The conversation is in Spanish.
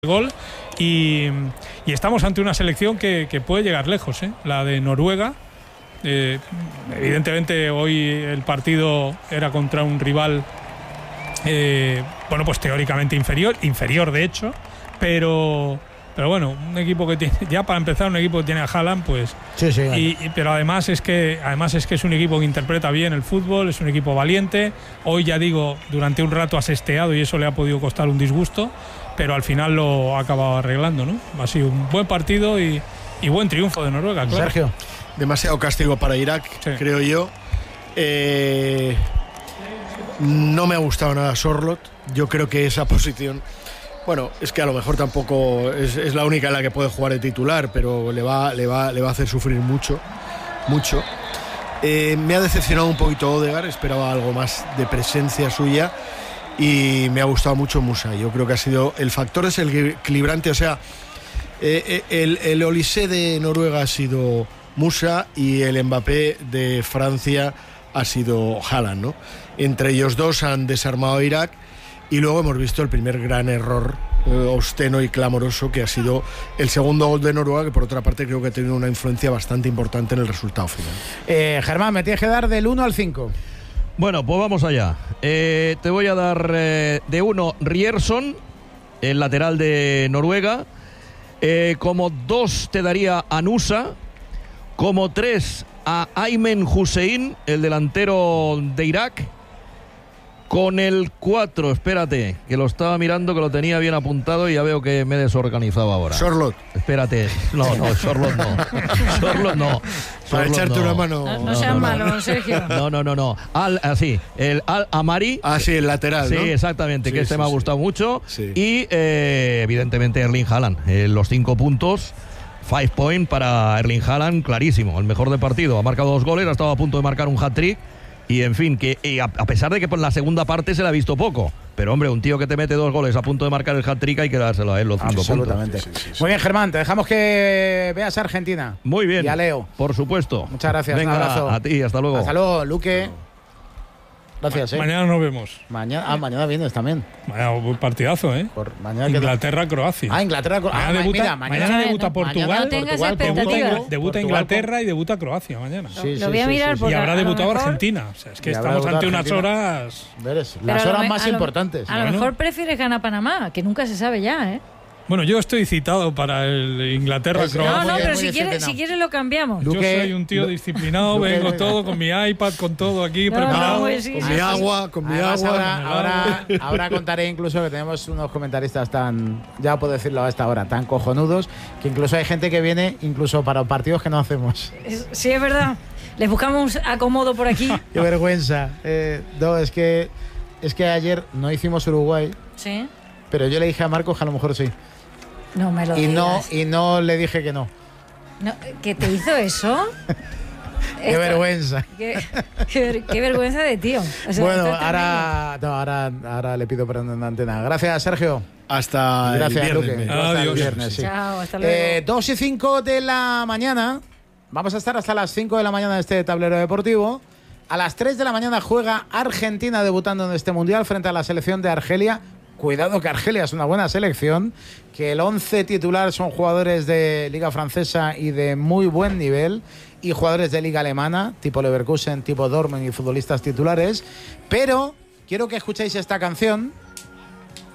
gol y estamos ante una selección que puede llegar lejos, la de Noruega. Evidentemente hoy el partido era contra un rival pues teóricamente inferior de hecho, pero bueno, un equipo que tiene, ya para empezar, un equipo que tiene a Haaland, pues sí, pero además es que es un equipo que interpreta bien el fútbol, es un equipo valiente. Hoy, ya digo, durante un rato ha sesteado y eso le ha podido costar un disgusto, pero al final lo ha acabado arreglando, ¿no? Ha sido un buen partido y buen triunfo de Noruega, claro. Sergio. Demasiado castigo para Irak, sí, creo yo. No me ha gustado nada Sorloth. Yo creo que esa posición, bueno, es que a lo mejor tampoco es la única en la que puede jugar de titular, pero le va a hacer sufrir mucho. Me ha decepcionado un poquito Odegaard, esperaba algo más de presencia suya, y me ha gustado mucho Musa. Yo creo que ha sido el factor desequilibrante, o sea, el Olise de Noruega ha sido Musa y el Mbappé de Francia ha sido Haaland, ¿no? Entre ellos dos han desarmado a Irak, y luego hemos visto el primer gran error obsceno y clamoroso, que ha sido el segundo gol de Noruega, que por otra parte creo que ha tenido una influencia bastante importante en el resultado final. Germán, me tienes que dar del 1 al 5. Bueno, pues vamos allá. Te voy a dar de 1 Ryerson, el lateral de Noruega. Como 2 te daría a Nusa. Como 3 a Aymen Hussein, el delantero de Irak. Con el 4, espérate, que lo estaba mirando, que lo tenía bien apuntado y ya veo que me he desorganizado ahora. Sorloth. Espérate. No, Sorloth no. Sorloth no. Para echarte una mano. No seas malo, Sergio. No. El Al-Amari. Sí, el lateral, sí, ¿no? Exactamente, sí, que me ha gustado mucho. Sí. Y evidentemente Erling Haaland. Los 5 puntos. 5 points para Erling Haaland, clarísimo. El mejor del partido. Ha marcado 2 goles, ha estado a punto de marcar un hat-trick. Y en fin, a pesar de que por la segunda parte se le ha visto poco, pero hombre, un tío que te mete 2 goles a punto de marcar el hat-trick, hay que dárselo a él los 5 puntos. Absolutamente. Sí. Muy bien, Germán, te dejamos que veas a Argentina. Muy bien. Y a Leo. Por supuesto. Muchas gracias. Venga, un abrazo. A ti, hasta luego. Hasta luego, Luque. Gracias, Mañana nos vemos. Mañana vienes también. Buen partidazo, Mañana Inglaterra-Croacia. Inglaterra-Croacia. mañana debuta Portugal. Debuta Portugal, Inglaterra y debuta Croacia mañana. Lo voy a mirar porque y habrá debutado mejor... Argentina. O sea, es que estamos ante unas horas. Las horas más importantes. A lo mejor prefieres ganar Panamá, que nunca se sabe ya, ¿eh? Bueno, yo estoy citado para el Inglaterra-Croacia. No, pero si quieres lo cambiamos. Yo soy un tío disciplinado, vengo todo con mi iPad, con todo aquí preparado. Con mi agua. Ahora contaré incluso que tenemos unos comentaristas ya puedo decirlo a esta hora, tan cojonudos, que incluso hay gente que viene incluso para partidos que no hacemos. Sí, es verdad. Les buscamos acomodo por aquí. Qué vergüenza. Es que ayer no hicimos Uruguay. Sí. Pero yo le dije a Marcos que a lo mejor sí. No me lo digas. Y no le dije que no. ¿Qué te hizo eso? Qué vergüenza. Qué vergüenza de tío. O sea, bueno, ahora le pido perdón en antena. Gracias, Sergio. Hasta el viernes. Luque. Adiós. El viernes, sí. Chao, hasta luego. 2 y 5 de la mañana. Vamos a estar hasta las 5 de la mañana en este tablero deportivo. A las 3 de la mañana juega Argentina debutando en este Mundial frente a la selección de Argelia. Cuidado que Argelia es una buena selección, que el 11 titular son jugadores de Liga Francesa y de muy buen nivel, y jugadores de Liga Alemana, tipo Leverkusen, tipo Dortmund y futbolistas titulares. Pero quiero que escuchéis esta canción,